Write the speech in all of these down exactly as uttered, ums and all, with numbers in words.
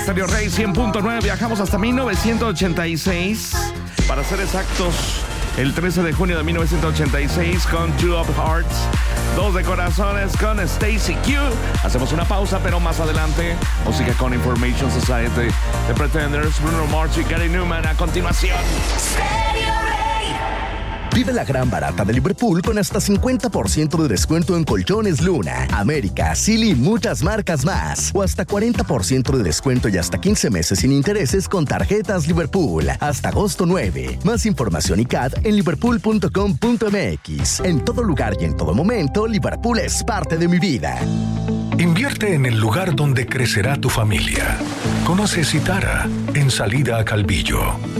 Estéreo Rey cien punto nueve. Viajamos hasta mil novecientos ochenta y seis. Para ser exactos, el trece de junio de mil novecientos ochenta y seis con Two of Hearts, Dos de Corazones con Stacy Q. Hacemos una pausa, pero más adelante música con Information Society, The Pretenders, Bruno Mars y Gary Newman a continuación. Vive la gran barata de Liverpool con hasta cincuenta por ciento de descuento en colchones Luna, América, Silly y muchas marcas más. O hasta cuarenta por ciento de descuento y hasta quince meses sin intereses con tarjetas Liverpool. Hasta agosto nueve. Más información y C A D en liverpool punto com punto m x. En todo lugar y en todo momento, Liverpool es parte de mi vida. Invierte en el lugar donde crecerá tu familia. Conoce Citara en Salida a Calvillo.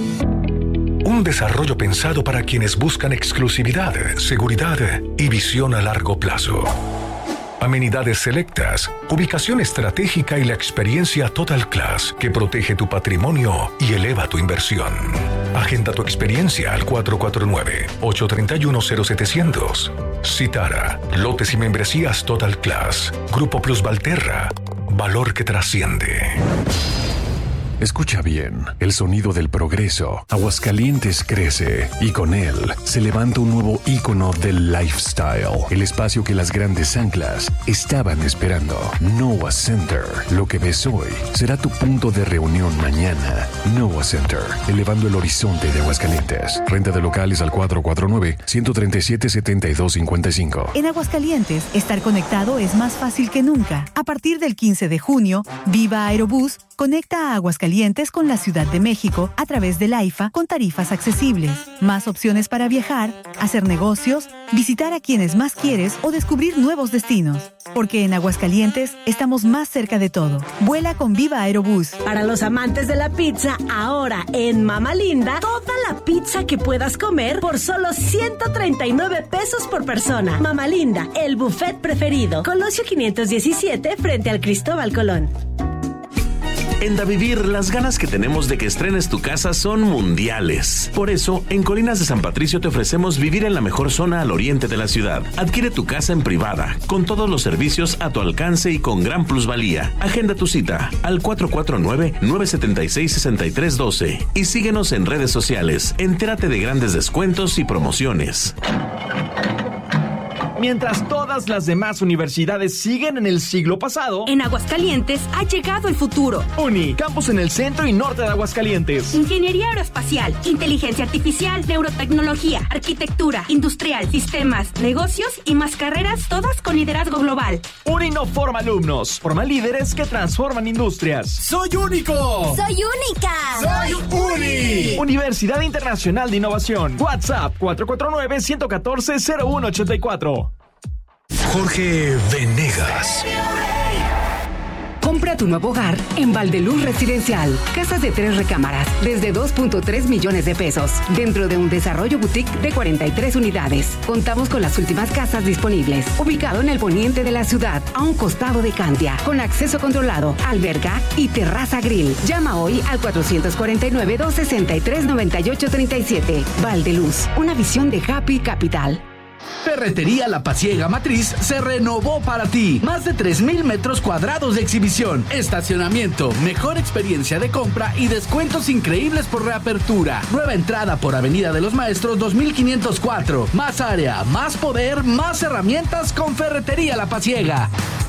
Un desarrollo pensado para quienes buscan exclusividad, seguridad y visión a largo plazo. Amenidades selectas, ubicación estratégica y la experiencia Total Class que protege tu patrimonio y eleva tu inversión. Agenda tu experiencia al cuatro cuatro nueve, ocho tres uno, cero setecientos. Citara, lotes y membresías Total Class. Grupo Plus Valterra, valor que trasciende. Escucha bien, el sonido del progreso. Aguascalientes crece y con él se levanta un nuevo ícono del lifestyle. El espacio que las grandes anclas estaban esperando. Noah Center. Lo que ves hoy será tu punto de reunión mañana. Noah Center, elevando el horizonte de Aguascalientes. Renta de locales al cuatro cuatro nueve, uno tres siete, siete dos cinco cinco. En Aguascalientes, estar conectado es más fácil que nunca. A partir del quince de junio, Viva Aerobús conecta a Aguascalientes con la Ciudad de México a través del AIFA con tarifas accesibles. Más opciones para viajar, hacer negocios, visitar a quienes más quieres o descubrir nuevos destinos. Porque en Aguascalientes estamos más cerca de todo. Vuela con Viva Aerobús. Para los amantes de la pizza, ahora en Mama Linda, toda la pizza que puedas comer por solo ciento treinta y nueve pesos por persona. Mama Linda, el buffet preferido. Colosio quinientos diecisiete frente al Cristóbal Colón. En Davivir, las ganas que tenemos de que estrenes tu casa son mundiales. Por eso, en Colinas de San Patricio te ofrecemos vivir en la mejor zona al oriente de la ciudad. Adquiere tu casa en privada, con todos los servicios a tu alcance y con gran plusvalía. Agenda tu cita al cuatro cuatro nueve, nueve siete seis, seis tres uno dos y síguenos en redes sociales. Entérate de grandes descuentos y promociones. Mientras todas las demás universidades siguen en el siglo pasado, en Aguascalientes ha llegado el futuro. UNI, campus en el centro y norte de Aguascalientes. Ingeniería aeroespacial, inteligencia artificial, neurotecnología, arquitectura, industrial, sistemas, negocios y más carreras, todas con liderazgo global. UNI no forma alumnos, forma líderes que transforman industrias. ¡Soy único! ¡Soy única! ¡Soy UNI! Universidad Internacional de Innovación. WhatsApp cuatro cuatro nueve, uno uno cuatro, cero uno ocho cuatro. Jorge Venegas. Compra tu nuevo hogar en Valdeluz Residencial. Casas de tres recámaras desde dos punto tres millones de pesos. Dentro de un desarrollo boutique de cuarenta y tres unidades. Contamos con las últimas casas disponibles. Ubicado en el poniente de la ciudad, a un costado de Cantia. Con acceso controlado, alberga y terraza grill. Llama hoy al cuatro cuatro nueve, dos seis tres, nueve ocho tres siete. Valdeluz, una visión de Happy Capital. Ferretería La Pasiega Matriz se renovó para ti. Más de tres mil metros cuadrados de exhibición, estacionamiento, mejor experiencia de compra y descuentos increíbles por reapertura. Nueva entrada por Avenida de los Maestros dos mil quinientos cuatro. Más área, más poder, más herramientas con Ferretería La Pasiega.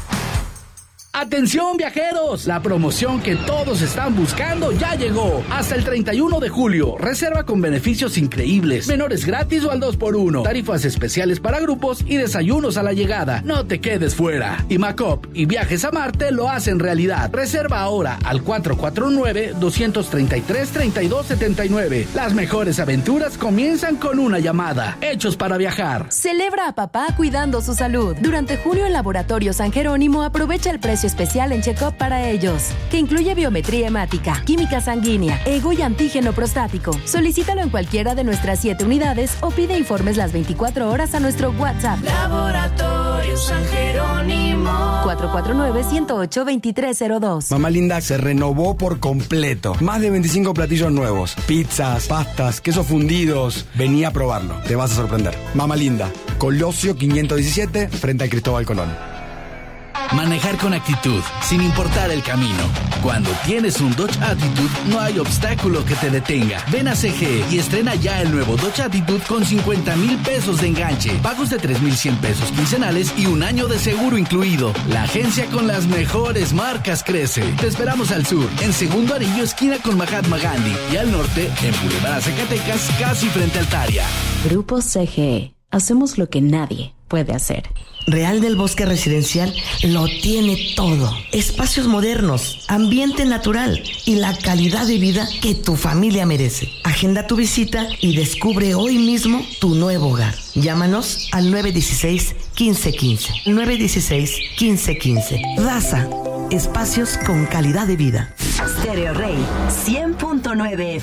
¡Atención, viajeros! La promoción que todos están buscando ya llegó. Hasta el treinta y uno de julio. Reserva con beneficios increíbles. Menores gratis o al dos por uno. Tarifas especiales para grupos y desayunos a la llegada. No te quedes fuera. Imacop y Viajes a Marte lo hacen realidad. Reserva ahora al cuatro cuatro nueve, dos tres tres, tres dos siete nueve. Las mejores aventuras comienzan con una llamada. Hechos para viajar. Celebra a papá cuidando su salud. Durante junio el Laboratorio San Jerónimo aprovecha el precio especial en check-up para ellos, que incluye biometría hemática, química sanguínea, ego y antígeno prostático. Solicítalo en cualquiera de nuestras siete unidades o pide informes las veinticuatro horas a nuestro WhatsApp. Laboratorio San Jerónimo. cuatro cuatro nueve, uno cero ocho, dos tres cero dos. Mamá Linda se renovó por completo. Más de veinticinco platillos nuevos. Pizzas, pastas, quesos fundidos. Vení a probarlo. Te vas a sorprender. Mamá Linda, Colosio quinientos diecisiete, frente a Cristóbal Colón. Manejar con actitud, sin importar el camino. Cuando tienes un Dodge Attitude, no hay obstáculo que te detenga. Ven a C G y estrena ya el nuevo Dodge Attitude con cincuenta mil pesos de enganche, pagos de tres mil cien pesos quincenales y un año de seguro incluido. La agencia con las mejores marcas crece. Te esperamos al sur, en Segundo Anillo, esquina con Mahatma Gandhi, y al norte, en Boulevard Zacatecas, casi frente al Taria. Grupo C G E. Hacemos lo que nadie puede hacer. Real del Bosque Residencial lo tiene todo. Espacios modernos, ambiente natural y la calidad de vida que tu familia merece. Agenda tu visita y descubre hoy mismo tu nuevo hogar. Llámanos al nueve uno seis, uno cinco uno cinco. nueve uno seis, uno cinco uno cinco. Raza, espacios con calidad de vida. Stereo Rey cien punto nueve F